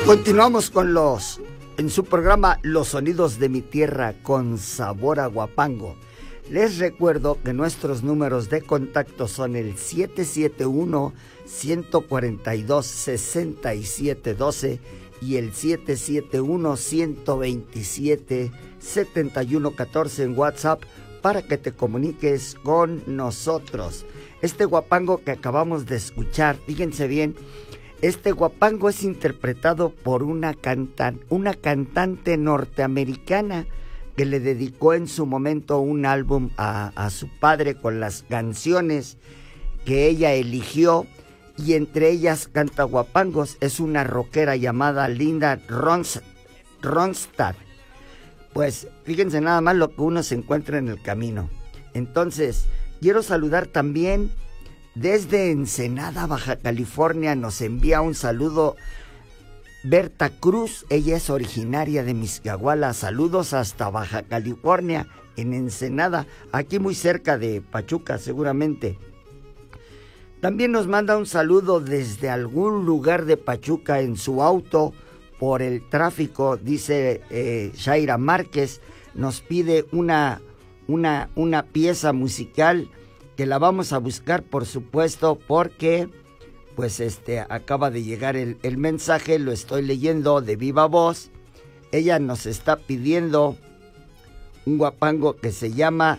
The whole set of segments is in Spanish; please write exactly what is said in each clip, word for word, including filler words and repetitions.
Continuamos con los, en su programa Los Sonidos de mi Tierra con sabor a Huapango. Les recuerdo que nuestros números de contacto son el siete siete uno, uno cuatro dos, seis siete uno dos y el siete siete uno, uno dos siete, siete uno uno cuatro en WhatsApp para que te comuniques con nosotros. Este Huapango que acabamos de escuchar, fíjense bien, este Huapango es interpretado por una, cantan, una cantante norteamericana que le dedicó en su momento un álbum a, a su padre con las canciones que ella eligió, y entre ellas canta Huapangos. Es una rockera llamada Linda Ronstadt. Pues fíjense nada más lo que uno se encuentra en el camino. Entonces, quiero saludar también desde Ensenada, Baja California, nos envía un saludo Berta Cruz. Ella es originaria de Mixquiahuala. Saludos hasta Baja California, en Ensenada, aquí muy cerca de Pachuca seguramente. También nos manda un saludo desde algún lugar de Pachuca en su auto por el tráfico, dice eh, Shaira Márquez. Nos pide una, una, una pieza musical que la vamos a buscar, por supuesto, porque pues este acaba de llegar el, el mensaje, lo estoy leyendo de viva voz. Ella nos está pidiendo un huapango que se llama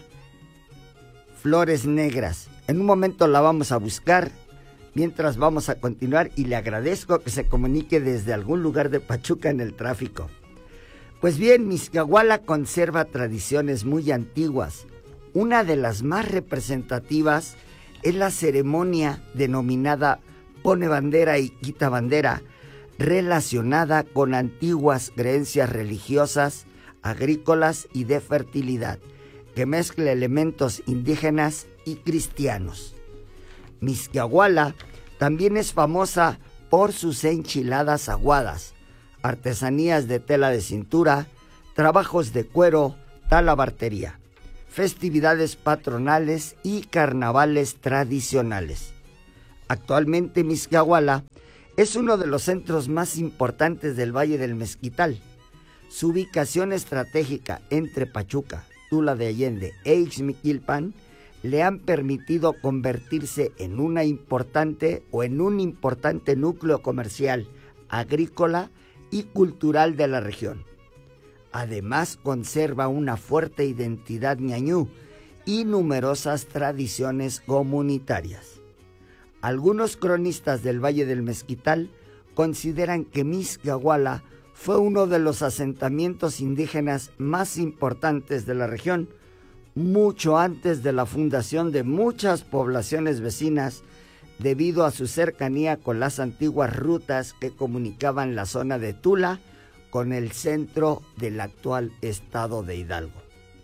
Flores Negras. En un momento la vamos a buscar, mientras vamos a continuar, y le agradezco que se comunique desde algún lugar de Pachuca en el tráfico. Pues bien, Mixquiahuala conserva tradiciones muy antiguas. Una de las más representativas es la ceremonia denominada Pone Bandera y Quita Bandera, relacionada con antiguas creencias religiosas, agrícolas y de fertilidad, que mezcla elementos indígenas y cristianos. Mixquiahuala también es famosa por sus enchiladas aguadas, artesanías de tela de cintura, trabajos de cuero, talabartería, festividades patronales y carnavales tradicionales. Actualmente Mixquiahuala es uno de los centros más importantes del Valle del Mezquital. Su ubicación estratégica entre Pachuca, Tula de Allende e Ixmiquilpan le han permitido convertirse en una importante o en un importante núcleo comercial, agrícola y cultural de la región. Además, conserva una fuerte identidad ñañú y numerosas tradiciones comunitarias. Algunos cronistas del Valle del Mezquital consideran que Mixquiahuala fue uno de los asentamientos indígenas más importantes de la región, mucho antes de la fundación de muchas poblaciones vecinas, debido a su cercanía con las antiguas rutas que comunicaban la zona de Tula con el centro del actual estado de Hidalgo.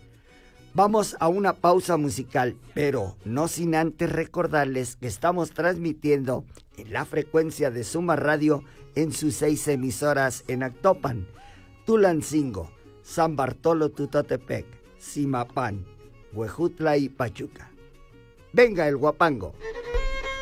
Vamos a una pausa musical, pero no sin antes recordarles que estamos transmitiendo en la frecuencia de Suma Radio en sus seis emisoras en Actopan, Tulancingo, San Bartolo Tutotepec, Zimapán, Huejutla y Pachuca. ¡Venga el huapango!